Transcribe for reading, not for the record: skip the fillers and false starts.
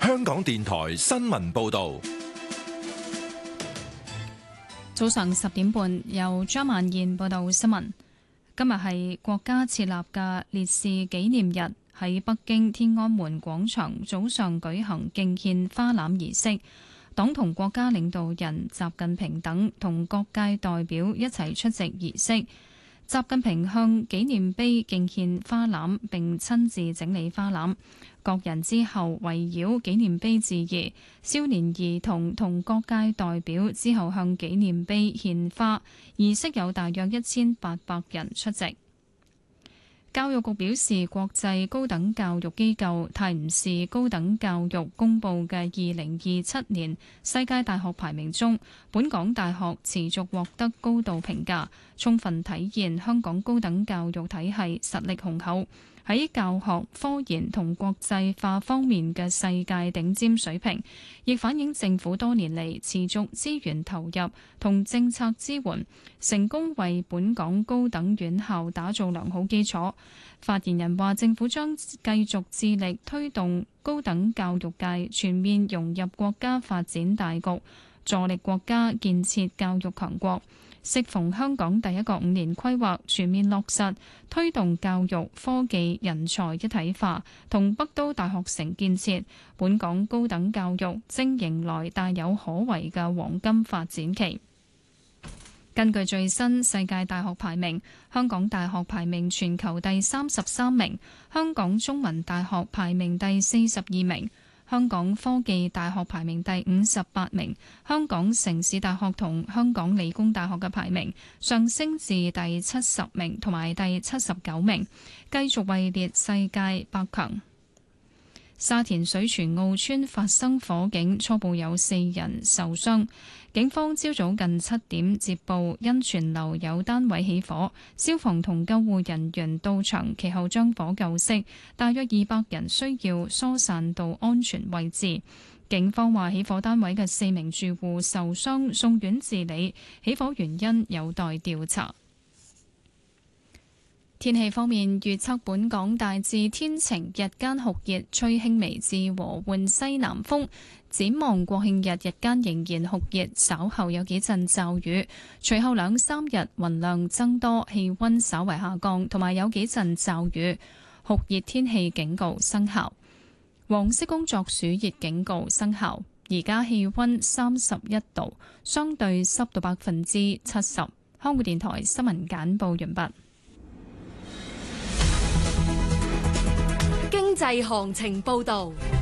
香港電台新聞報道。 早上10點半，由張曼燕報道新聞。今日係國家設立嘅烈士紀念日，喺北京天安門廣場早上舉行敬獻花籃儀式，黨同國家領導人習近平等同各界代表一齊出席儀式。習近平向紀念碑敬獻花籃並親自整理花籃，各人之後圍繞紀念碑致意，少年兒童同各界代表之後向紀念碑獻花，儀式有大約1800人出席。教育局表示，國際高等教育機構泰晤士高等教育公布嘅2027年世界大學排名中，本港大學持續獲得高度評價，充分體現香港高等教育體系實力雄厚，喺教學、科研同國際化方面嘅世界頂尖水平，亦反映政府多年嚟持續資源投入同政策支援，成功為本港高等院校打造良好基礎。發言人話，政府將繼續致力推動高等教育界全面融入國家發展大局，助力國家建設教育強國。適逢香港第一個5年規劃全面落實，推動教育、科技、人才一體化同北都大學城建設，本港高等教育正迎來大有可為嘅黃金發展期。根據最新世界大學排名，香港大學排名全球第33名，香港中文大學排名第42名，香港科技大學排名第58名，香港城市大學同香港理工大學嘅排名上升至第70名同埋第79名，繼續位列世界100強。沙田水泉澳村發生火警，初步有4人受傷。警方朝早近7點接報，因全樓有單位起火，消防同救護人員到場，其後將火救熄。大約200人需要疏散到安全位置。警方話，起火單位嘅4名住戶受傷，送院治理，起火原因有待調查。天氣方面，預測本港大致天晴，日間酷熱，吹輕微至和緩西南風。展望國慶日，日間仍然酷熱，稍後有幾陣驟雨，隨後2-3日雲量增多，氣溫稍為下降，同埋有幾陣驟雨。酷熱天氣警告生效，黃色工作暑熱警告生效。而家氣溫31度，相對濕度70%。香港電台新聞簡報完畢。 經濟行情報道。